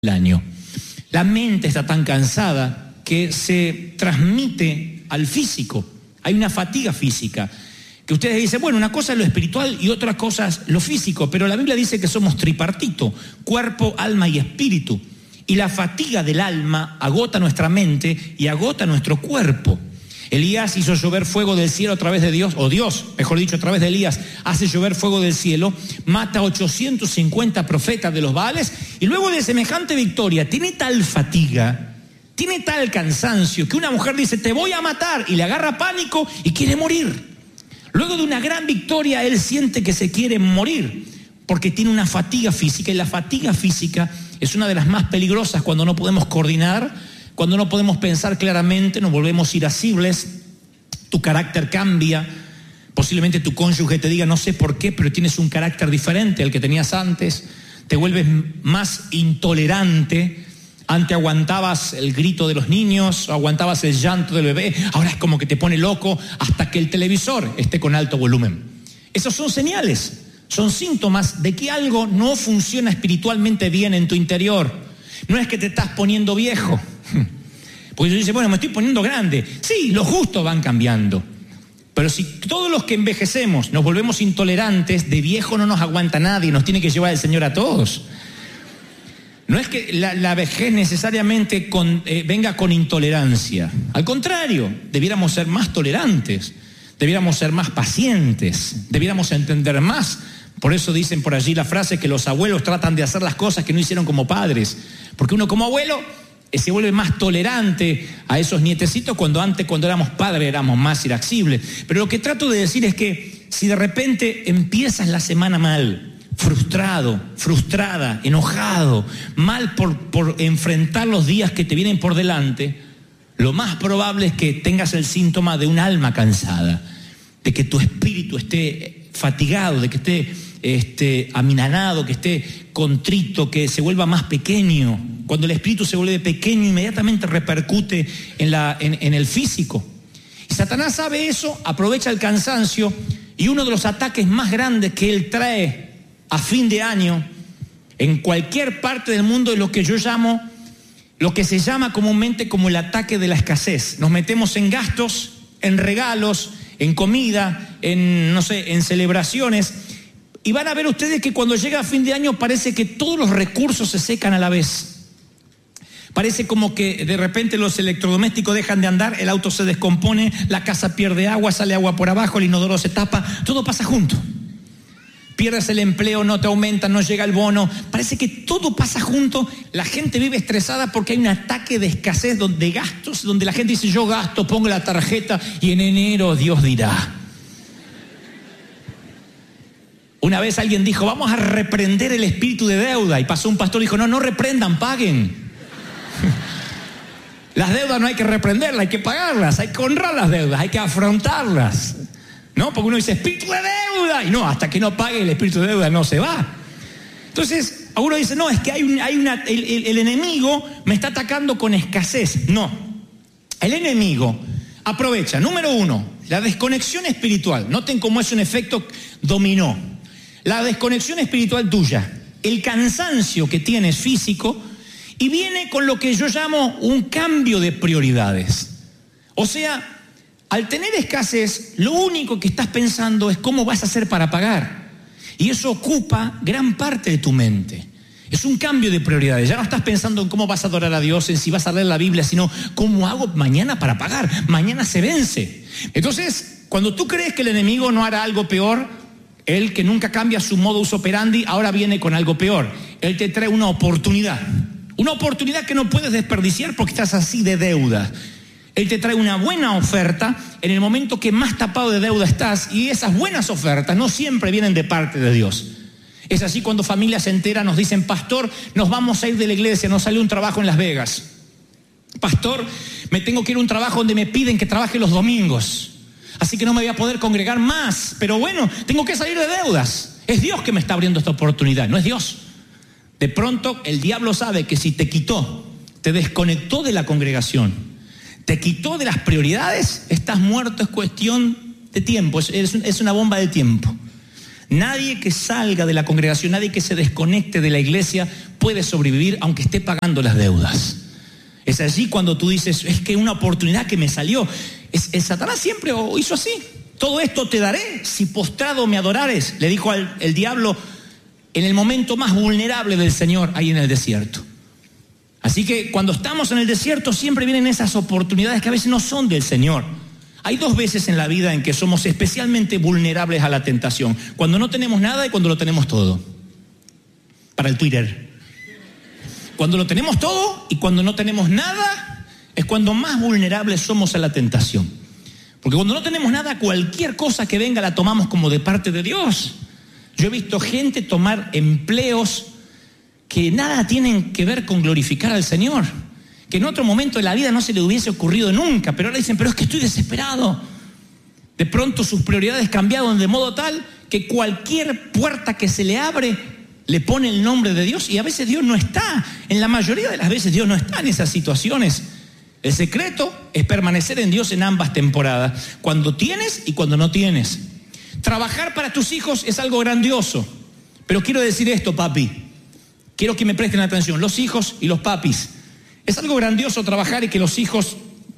año. La mente está tan cansada que se transmite al físico. Hay una fatiga física. Que ustedes dicen, bueno, una cosa es lo espiritual y otra cosa es lo físico, pero la Biblia dice que somos tripartito, cuerpo, alma y espíritu. Y la fatiga del alma agota nuestra mente y agota nuestro cuerpo. Elías hizo llover fuego del cielo a través de Dios, o Dios, mejor dicho, a través de Elías, hace llover fuego del cielo, mata a 850 profetas de los Baales, y luego de semejante victoria, tiene tal fatiga, tiene tal cansancio, que una mujer dice, te voy a matar, y le agarra pánico y quiere morir. Luego de una gran victoria, él siente que se quiere morir, porque tiene una fatiga física, y la fatiga física es una de las más peligrosas cuando no podemos coordinar, cuando no podemos pensar claramente, nos volvemos irascibles, tu carácter cambia, posiblemente tu cónyuge te diga, no sé por qué, pero tienes un carácter diferente al que tenías antes, te vuelves más intolerante, antes aguantabas el grito de los niños, aguantabas el llanto del bebé, ahora es como que te pone loco hasta que el televisor esté con alto volumen. Esos son señales, son síntomas de que algo no funciona espiritualmente bien en tu interior. No es que te estás poniendo viejo. Porque yo dice, bueno, me estoy poniendo grande. Sí, los gustos van cambiando. Pero si todos los que envejecemos nos volvemos intolerantes, de viejo no nos aguanta nadie, nos tiene que llevar el Señor a todos. No es que la vejez necesariamente venga con intolerancia. Al contrario, debiéramos ser más tolerantes, debiéramos ser más pacientes, debiéramos entender más. Por eso dicen por allí la frase que los abuelos tratan de hacer las cosas que no hicieron como padres. Porque uno como abuelo se vuelve más tolerante a esos nietecitos cuando éramos padres éramos más irascibles. Pero lo que trato de decir es que si de repente empiezas la semana mal, frustrado, frustrada, enojado, mal por enfrentar los días que te vienen por delante, lo más probable es que tengas el síntoma de un alma cansada, de que tu espíritu esté fatigado, de que esté aminanado, que esté contrito, que se vuelva más pequeño. Cuando el espíritu se vuelve pequeño, inmediatamente repercute en el físico. Y Satanás sabe eso, aprovecha el cansancio, y uno de los ataques más grandes que él trae a fin de año en cualquier parte del mundo es lo que yo llamo, lo que se llama comúnmente como el ataque de la escasez. Nos metemos en gastos, en regalos, en comida, en celebraciones. Y van a ver ustedes que cuando llega a fin de año parece que todos los recursos se secan a la vez. Parece como que de repente los electrodomésticos dejan de andar, el auto se descompone, la casa pierde agua, sale agua por abajo, el inodoro se tapa, todo pasa junto. Pierdes el empleo, no te aumenta, no llega el bono, parece que todo pasa junto. La gente vive estresada porque hay un ataque de escasez de gastos, donde la gente dice, yo gasto, pongo la tarjeta y en enero Dios dirá. Una vez alguien dijo, vamos a reprender el espíritu de deuda, y pasó un pastor y dijo, no reprendan, paguen. Las deudas no hay que reprenderlas, hay que pagarlas, hay que honrar las deudas, hay que afrontarlas, ¿no? Porque uno dice, espíritu de deuda, y no, hasta que no pague el espíritu de deuda no se va. Entonces, uno dice, no, es que el enemigo me está atacando con escasez. No, el enemigo aprovecha, número uno, la desconexión espiritual. Noten cómo es un efecto dominó. La desconexión espiritual tuya, el cansancio que tienes físico, y viene con lo que yo llamo un cambio de prioridades. O sea, al tener escasez, lo único que estás pensando es cómo vas a hacer para pagar. Y eso ocupa gran parte de tu mente. Es un cambio de prioridades. Ya no estás pensando en cómo vas a adorar a Dios, en si vas a leer la Biblia, sino cómo hago mañana para pagar. Mañana se vence. Entonces, cuando tú crees que el enemigo no hará algo peor, él que nunca cambia su modus operandi, ahora viene con algo peor. Él te trae una oportunidad. Una oportunidad que no puedes desperdiciar porque estás así de deuda. Él te trae una buena oferta en el momento que más tapado de deuda estás, y esas buenas ofertas no siempre vienen de parte de Dios. Es así cuando familias enteras nos dicen, pastor, nos vamos a ir de la iglesia, nos salió un trabajo en Las Vegas. Pastor, me tengo que ir a un trabajo donde me piden que trabaje los domingos, así que no me voy a poder congregar más, pero bueno, tengo que salir de deudas. Es Dios que me está abriendo esta oportunidad, no es Dios. De pronto el diablo sabe que si te quitó, te desconectó de la congregación, te quitó de las prioridades, estás muerto, es cuestión de tiempo, es una bomba de tiempo. Nadie que salga de la congregación, nadie que se desconecte de la iglesia puede sobrevivir aunque esté pagando las deudas. Es allí cuando tú dices, es que una oportunidad que me salió. Satanás siempre hizo así. Todo esto te daré si postrado me adorares, le dijo el diablo en el momento más vulnerable del Señor, ahí en el desierto. Así que cuando estamos en el desierto siempre vienen esas oportunidades que a veces no son del Señor. Hay 2 veces en la vida en que somos especialmente vulnerables a la tentación. Cuando no tenemos nada y cuando lo tenemos todo. Para el Twitter. Cuando lo tenemos todo y cuando no tenemos nada es cuando más vulnerables somos a la tentación. Porque cuando no tenemos nada, cualquier cosa que venga la tomamos como de parte de Dios. Yo he visto gente tomar empleos que nada tienen que ver con glorificar al Señor, que en otro momento de la vida no se le hubiese ocurrido nunca, pero ahora dicen, pero es que estoy desesperado. De pronto sus prioridades cambiaron de modo tal que cualquier puerta que se le abre le pone el nombre de Dios, y a veces Dios no está, en la mayoría de las veces Dios no está en esas situaciones. El secreto es permanecer en Dios en ambas temporadas, cuando tienes y cuando no tienes. Trabajar para tus hijos es algo grandioso, pero quiero decir esto, papi, quiero que me presten atención, los hijos y los papis. Es algo grandioso trabajar y que los hijos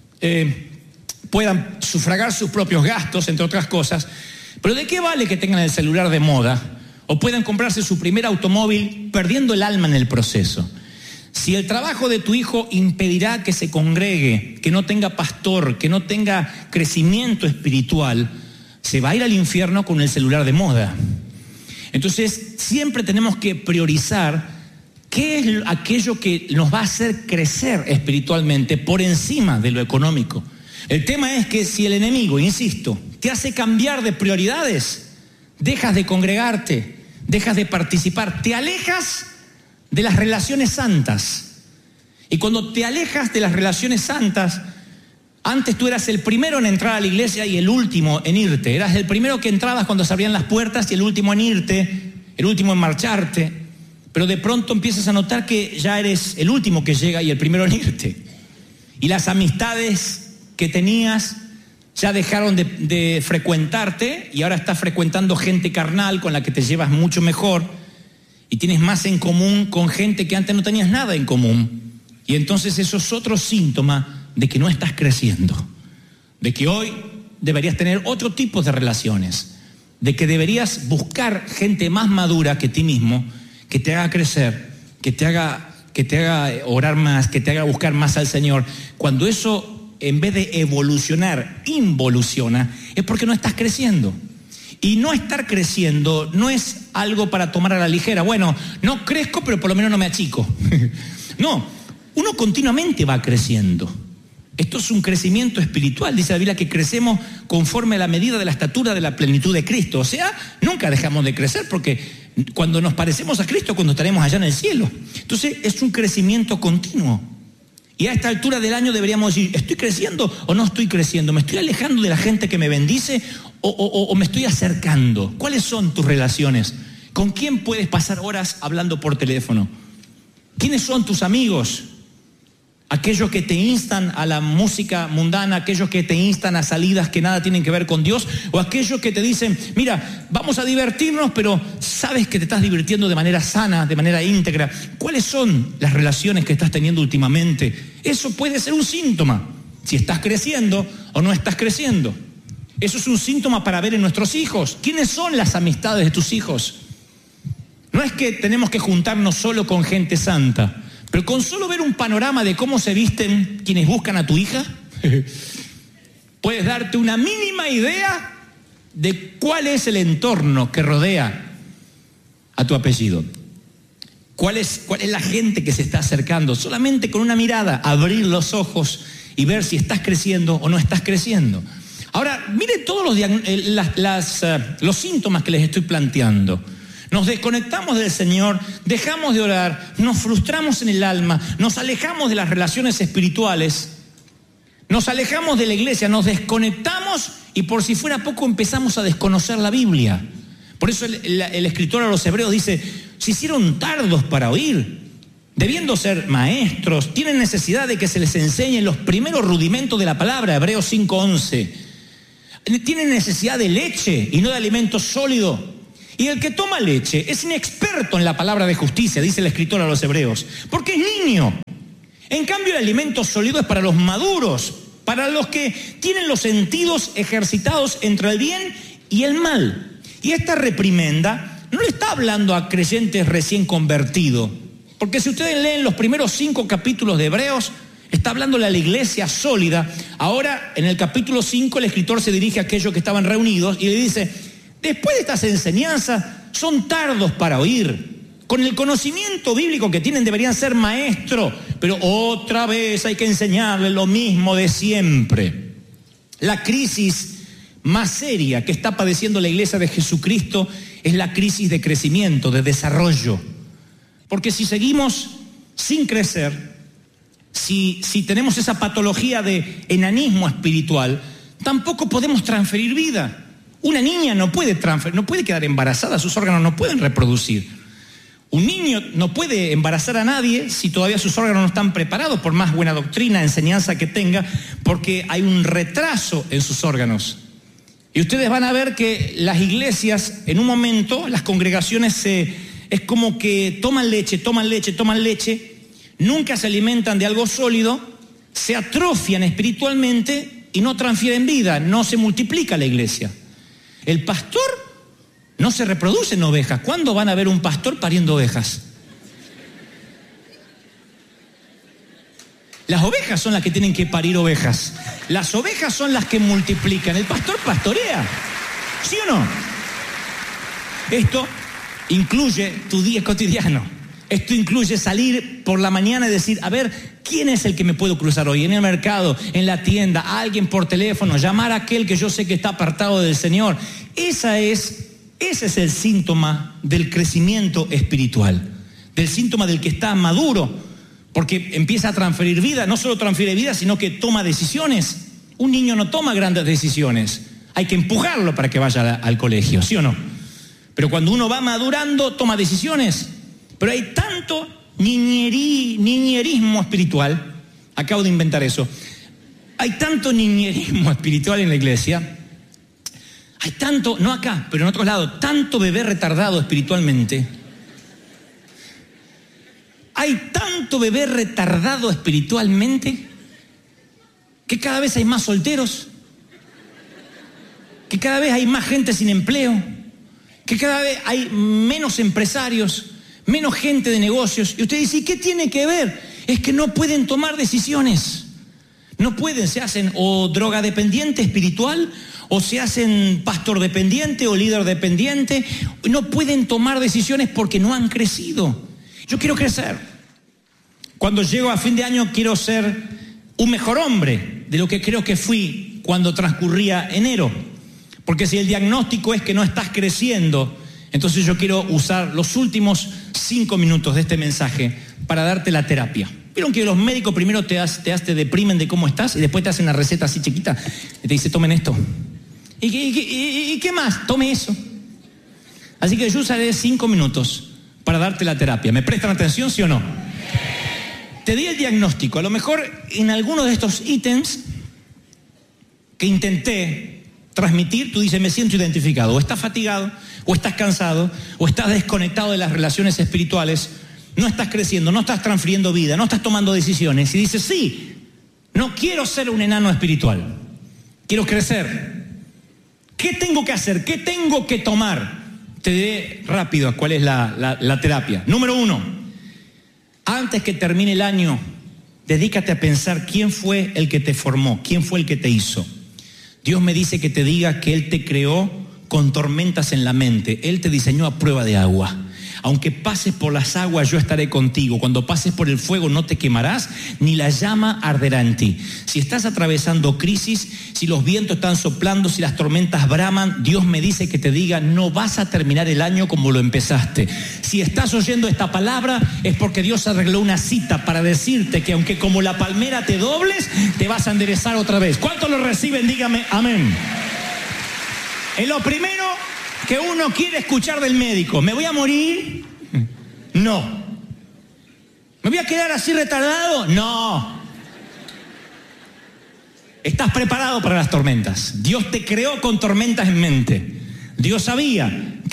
puedan sufragar sus propios gastos, entre otras cosas, pero ¿de qué vale que tengan el celular de moda o puedan comprarse su primer automóvil perdiendo el alma en el proceso? Si el trabajo de tu hijo impedirá que se congregue, que no tenga pastor, que no tenga crecimiento espiritual, se va a ir al infierno con el celular de moda. Entonces, siempre tenemos que priorizar qué es aquello que nos va a hacer crecer espiritualmente por encima de lo económico. El tema es que si el enemigo, insisto, te hace cambiar de prioridades, dejas de congregarte, dejas de participar, te alejas de las relaciones santas. Y cuando te alejas de las relaciones santas, antes tú eras el primero en entrar a la iglesia y el último en irte. Eras el primero que entrabas cuando se abrían las puertas y el último en irte, el último en marcharte. Pero de pronto empiezas a notar que ya eres el último que llega y el primero en irte. Y las amistades que tenías ya dejaron de frecuentarte y ahora estás frecuentando gente carnal con la que te llevas mucho mejor y tienes más en común con gente que antes no tenías nada en común. Y entonces eso es otro síntoma de que no estás creciendo, de que hoy deberías tener otro tipo de relaciones, de que deberías buscar gente más madura que ti mismo, que te haga crecer, que te haga orar más, que te haga buscar más al Señor. Cuando eso, en vez de evolucionar, involuciona, es porque no estás creciendo. Y no estar creciendo no es algo para tomar a la ligera. Bueno, no crezco, pero por lo menos no me achico. No, uno continuamente va creciendo. Esto es un crecimiento espiritual. Dice la Biblia que crecemos conforme a la medida de la estatura de la plenitud de Cristo. O sea, nunca dejamos de crecer porque cuando nos parecemos a Cristo, cuando estaremos allá en el cielo. Entonces es un crecimiento continuo. Y a esta altura del año deberíamos decir, ¿estoy creciendo o no estoy creciendo? ¿Me estoy alejando de la gente que me bendice o me estoy acercando? ¿Cuáles son tus relaciones? ¿Con quién puedes pasar horas hablando por teléfono? ¿Quiénes son tus amigos? Aquellos que te instan a la música mundana, aquellos que te instan a salidas que nada tienen que ver con Dios, o aquellos que te dicen, mira, vamos a divertirnos, pero sabes que te estás divirtiendo de manera sana, de manera íntegra. ¿Cuáles son las relaciones que estás teniendo últimamente? Eso puede ser un síntoma, si estás creciendo o no estás creciendo. Eso es un síntoma para ver en nuestros hijos. ¿Quiénes son las amistades de tus hijos? No es que tenemos que juntarnos solo con gente santa, pero con solo ver un panorama de cómo se visten quienes buscan a tu hija, puedes darte una mínima idea de cuál es el entorno que rodea a tu apellido. ¿Cuál es la gente que se está acercando? Solamente con una mirada, abrir los ojos y ver si estás creciendo o no estás creciendo. Ahora, miren todos los síntomas que les estoy planteando. Nos desconectamos del Señor, dejamos de orar, nos frustramos en el alma, nos alejamos de las relaciones espirituales, nos alejamos de la iglesia, nos desconectamos y por si fuera poco empezamos a desconocer la Biblia. Por eso el escritor a los Hebreos dice, se hicieron tardos para oír, debiendo ser maestros, tienen necesidad de que se les enseñen los primeros rudimentos de la palabra, Hebreos 5:11. Tienen necesidad de leche y no de alimento sólido. Y el que toma leche es inexperto en la palabra de justicia, dice el escritor a los Hebreos, porque es niño. En cambio, el alimento sólido es para los maduros, para los que tienen los sentidos ejercitados entre el bien y el mal. Y esta reprimenda no le está hablando a creyentes recién convertidos, porque si ustedes leen los primeros 5 capítulos de Hebreos, está hablándole a la iglesia sólida. Ahora, en el capítulo 5, el escritor se dirige a aquellos que estaban reunidos y le dice: después de estas enseñanzas, son tardos para oír. Con el conocimiento bíblico que tienen deberían ser maestros, pero otra vez hay que enseñarles lo mismo de siempre. La crisis más seria que está padeciendo la iglesia de Jesucristo es la crisis de crecimiento, de desarrollo. Porque si seguimos sin crecer, si tenemos esa patología de enanismo espiritual, tampoco podemos transferir vida. Una niña no puede quedar embarazada, sus órganos no pueden reproducir. Un niño no puede embarazar a nadie si todavía sus órganos no están preparados, por más buena doctrina, enseñanza que tenga, porque hay un retraso en sus órganos. Y ustedes van a ver que las iglesias, en un momento, las congregaciones es como que toman leche, nunca se alimentan de algo sólido, se atrofian espiritualmente y no transfieren vida, no se multiplica la iglesia. El pastor no se reproducen ovejas. ¿Cuándo van a ver un pastor pariendo ovejas? Las ovejas son las que tienen que parir ovejas. Las ovejas son las que multiplican. El pastor pastorea. ¿Sí o no? Esto incluye tu día cotidiano. Esto incluye salir por la mañana y decir: a ver, ¿quién es el que me puedo cruzar hoy? En el mercado, en la tienda, a alguien por teléfono, llamar a aquel que yo sé que está apartado del Señor. Ese es el síntoma del crecimiento espiritual, del síntoma del que está maduro, porque empieza a transferir vida. No solo transfiere vida, sino que toma decisiones. Un niño no toma grandes decisiones, hay que empujarlo para que vaya al colegio, ¿sí o no? Pero cuando uno va madurando, toma decisiones. Pero hay tanto niñerismo espiritual, acabo de inventar eso, hay tanto niñerismo espiritual en la iglesia. Hay tanto, no acá, pero en otros lados, tanto bebé retardado espiritualmente. Hay tanto bebé retardado espiritualmente que cada vez hay más solteros, que cada vez hay más gente sin empleo, que cada vez hay menos empresarios, menos gente de negocios. Y usted dice: ¿y qué tiene que ver? Es que no pueden tomar decisiones. No pueden, se hacen o drogadependiente espiritual, o se hacen pastor dependiente o líder dependiente. No pueden tomar decisiones porque no han crecido. Yo quiero crecer. Cuando llego a fin de año quiero ser un mejor hombre de lo que creo que fui cuando transcurría enero. Porque si el diagnóstico es que no estás creciendo, entonces yo quiero usar los últimos 5 minutos de este mensaje para darte la terapia. Vieron que los médicos primero te deprimen de cómo estás y después te hacen una receta así chiquita y te dice: tomen esto. ¿Y qué más? Tome eso. Así que yo usaré 5 minutos para darte la terapia. ¿Me prestan atención, sí o no? Te di el diagnóstico. A lo mejor en alguno de estos ítems que intenté transmitir, tú dices: me siento identificado. O estás fatigado, o estás cansado, o estás desconectado de las relaciones espirituales, no estás creciendo, no estás transfiriendo vida, no estás tomando decisiones. Y dices: sí, no quiero ser un enano espiritual, quiero crecer. ¿Qué tengo que hacer? ¿Qué tengo que tomar? Te diré rápido cuál es la terapia. Número 1, antes que termine el año, dedícate a pensar quién fue el que te formó, quién fue el que te hizo. Dios me dice que te diga que Él te creó con tormentas en la mente. Él te diseñó a prueba de agua. Aunque pases por las aguas, yo estaré contigo. Cuando pases por el fuego, no te quemarás, ni la llama arderá en ti. Si estás atravesando crisis, si los vientos están soplando, si las tormentas braman, Dios me dice que te diga: no vas a terminar el año como lo empezaste. Si estás oyendo esta palabra, es porque Dios arregló una cita para decirte que aunque como la palmera te dobles, te vas a enderezar otra vez. ¿Cuántos lo reciben? Dígame amén. Es lo primero que uno quiere escuchar del médico. ¿Me voy a morir? No. ¿Me voy a quedar así retardado? No. Estás preparado para las tormentas. Dios te creó con tormentas en mente. Dios sabía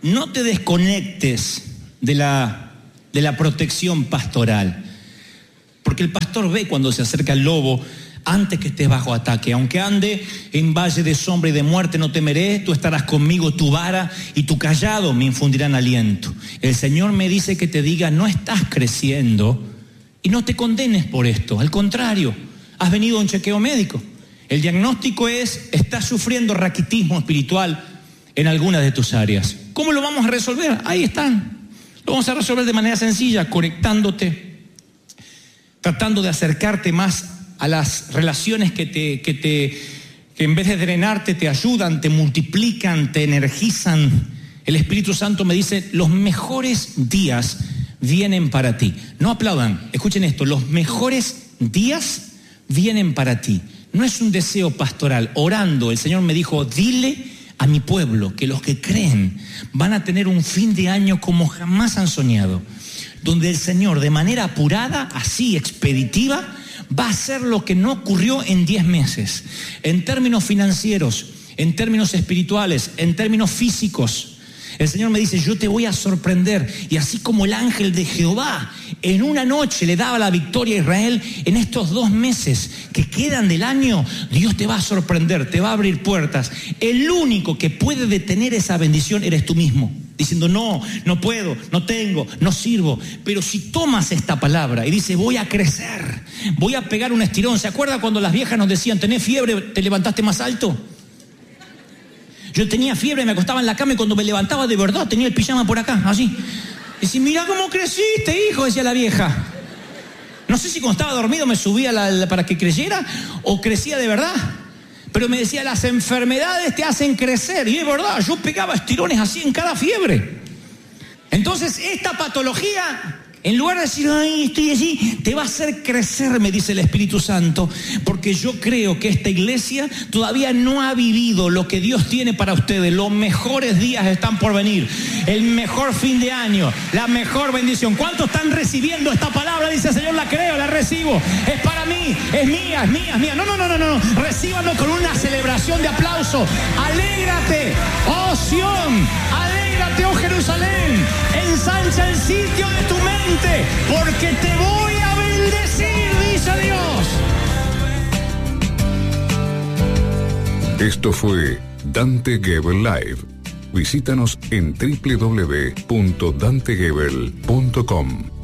no te desconectes de la protección pastoral, porque el pastor ve cuando se acerca el lobo antes que estés bajo ataque. Aunque ande en valle de sombra y de muerte, no temeré, tú estarás conmigo, tu vara y tu cayado me infundirán aliento. El Señor me dice que te diga, no estás creciendo y no te condenes por esto. Al contrario, has venido a un chequeo médico. El diagnóstico es, estás sufriendo raquitismo espiritual en algunas de tus áreas. ¿Cómo lo vamos a resolver? Ahí están. Lo vamos a resolver de manera sencilla, conectándote, tratando de acercarte más a las relaciones que en vez de drenarte te ayudan, te multiplican, te energizan. El Espíritu Santo me dice, los mejores días vienen para ti. No aplaudan, escuchen esto, los mejores días vienen para ti. No es un deseo pastoral. Orando, el Señor me dijo, dile a mi pueblo que los que creen van a tener un fin de año como jamás han soñado, donde el Señor de manera apurada, así expeditiva, va a hacer lo que no ocurrió en 10 meses, en términos financieros, en términos espirituales, en términos físicos. El Señor me dice, yo te voy a sorprender. Y así como el ángel de Jehová en una noche le daba la victoria a Israel, en estos 2 meses que quedan del año, Dios te va a sorprender, te va a abrir puertas. El único que puede detener esa bendición eres tú mismo, diciendo, no puedo, no tengo, no sirvo. Pero si tomas esta palabra y dices, voy a crecer, voy a pegar un estirón. ¿Se acuerda cuando las viejas nos decían, tenés fiebre, te levantaste más alto? Yo tenía fiebre, me acostaba en la cama y cuando me levantaba de verdad tenía el pijama por acá, así. Y decía, mira cómo creciste, hijo, decía la vieja. No sé si cuando estaba dormido me subía para que creyera o crecía de verdad. Pero me decía, las enfermedades te hacen crecer. Y es verdad, yo pegaba estirones así en cada fiebre. Entonces esta patología, en lugar de decir, ay, estoy allí, te va a hacer crecer, me dice el Espíritu Santo, porque yo creo que esta iglesia todavía no ha vivido lo que Dios tiene para ustedes. Los mejores días están por venir, el mejor fin de año, la mejor bendición. ¿Cuántos están recibiendo esta palabra? Dice el Señor, la creo, la recibo, es para mí, es mía, es mía, es mía. No, recíbanlo con una celebración de aplauso. Alégrate, oh Sión, alégrate, oh Jerusalén, ensancha el sitio de tu mente, porque te voy a bendecir, dice Dios. Esto fue Dante Gebel Live. Visítanos en www.dantegebel.com.